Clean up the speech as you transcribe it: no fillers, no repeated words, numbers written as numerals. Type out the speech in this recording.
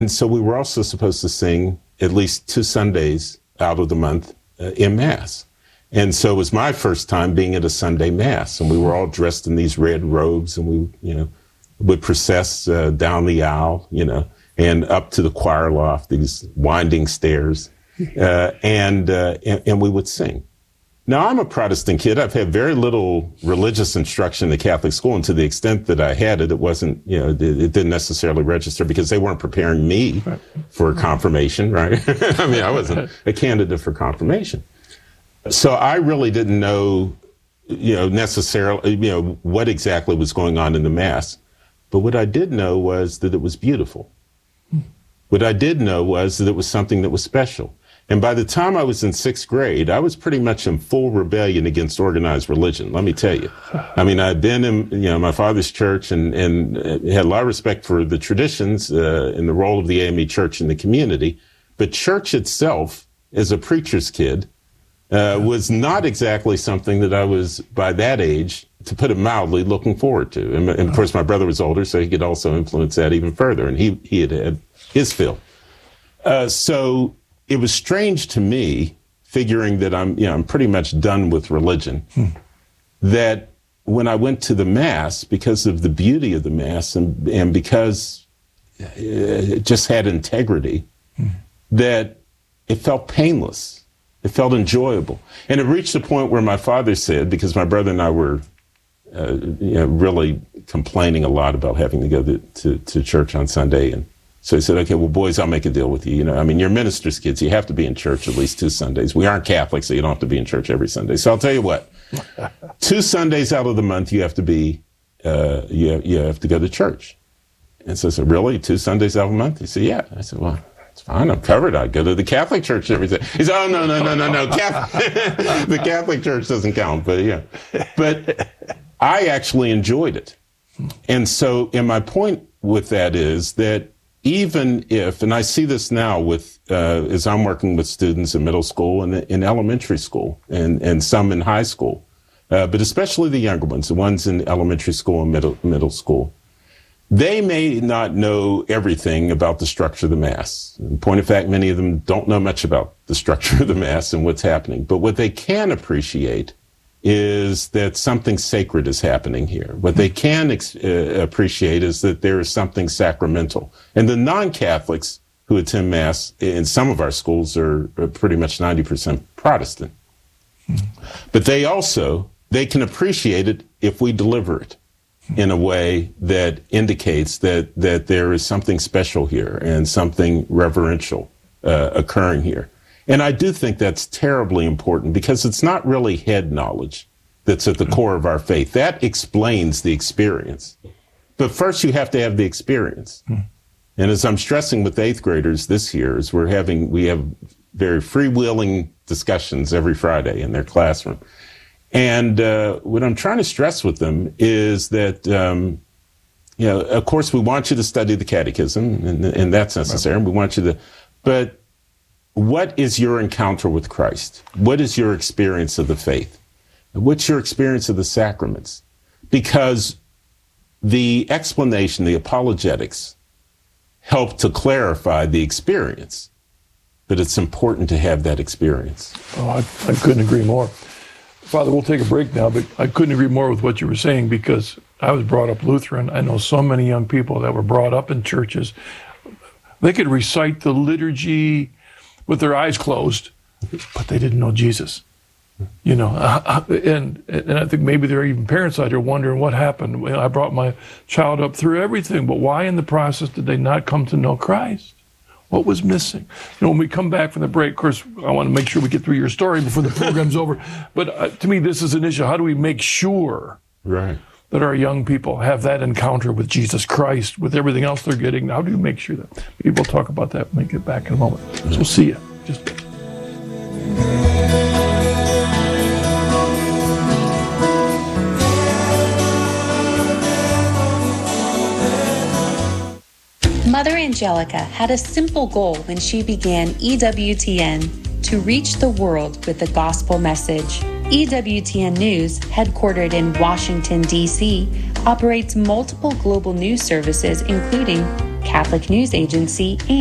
And so we were also supposed to sing at least 2 Sundays out of the month in Mass. And so it was my first time being at a Sunday Mass, and we were all dressed in these red robes, and we, would process down the aisle, and up to the choir loft, these winding stairs, and we would sing. Now, I'm a Protestant kid. I've had very little religious instruction in the Catholic school, and to the extent that I had it, it wasn't, it didn't necessarily register because they weren't preparing me for confirmation, right? I mean, I wasn't a candidate for confirmation. So I really didn't know, necessarily, what exactly was going on in the Mass. But what I did know was that it was beautiful. What I did know was that it was something that was special. And by the time I was in 6th grade, I was pretty much in full rebellion against organized religion, let me tell you. I mean, I'd been in, my father's church and had a lot of respect for the traditions and the role of the AME church in the community. But church itself, as a preacher's kid, was not exactly something that I was, by that age, to put it mildly, looking forward to. And of course, my brother was older, so he could also influence that even further. And he had his fill. So it was strange to me, figuring that I'm pretty much done with religion, that when I went to the Mass, because of the beauty of the Mass and because it just had integrity, that it felt painless. It felt enjoyable. And it reached a point where my father said, because my brother and I were really complaining a lot about having to go to church on Sunday. And so he said, okay, well, boys, I'll make a deal with you. You're minister's kids. You have to be in church at least 2 Sundays. We aren't Catholics, so you don't have to be in church every Sunday. So I'll tell you what, 2 Sundays out of the month, you have to be, you have to go to church. And so I said, really? 2 Sundays out of the month? He said, yeah. I said, well, it's fine. I'm covered. I go to the Catholic church every day. He said, oh, no. The Catholic church doesn't count. But yeah, but I actually enjoyed it. And so, and my point with that is that even if, and I see this now with, as I'm working with students in middle school and in elementary school and some in high school, but especially the younger ones, the ones in elementary school and middle school, they may not know everything about the structure of the Mass. In point of fact, many of them don't know much about the structure of the Mass and what's happening. But what they can appreciate is that something sacred is happening here. What they can appreciate is that there is something sacramental. And the non-Catholics who attend Mass in some of our schools are pretty much 90% Protestant. But they can appreciate it if we deliver it in a way that indicates that there is something special here and something reverential occurring here. And I do think that's terribly important because it's not really head knowledge that's at the core of our faith. That explains the experience. But first you have to have the experience. And as I'm stressing with 8th graders this year, is we have very freewheeling discussions every Friday in their classroom. And what I'm trying to stress with them is that, of course, we want you to study the catechism, and that's necessary. And we want you to, but what is your encounter with Christ? What is your experience of the faith? What's your experience of the sacraments? Because the explanation, the apologetics, help to clarify the experience, but it's important to have that experience. Oh, I couldn't agree more. Father, we'll take a break now, but I couldn't agree more with what you were saying because I was brought up Lutheran. I know so many young people that were brought up in churches. They could recite the liturgy with their eyes closed, but they didn't know Jesus. And I think maybe there are even parents out there wondering what happened. I brought my child up through everything, but why in the process did they not come to know Christ? What was missing? When we come back from the break, of course, I want to make sure we get through your story before the program's over. But to me, this is an issue. How do we make sure that our young people have that encounter with Jesus Christ, with everything else they're getting? How do you make sure that? Maybe we'll talk about that when we get back in a moment. So we'll see you. Mother Angelica had a simple goal when she began EWTN: to reach the world with the gospel message. EWTN News, headquartered in Washington, D.C., operates multiple global news services, including Catholic News Agency,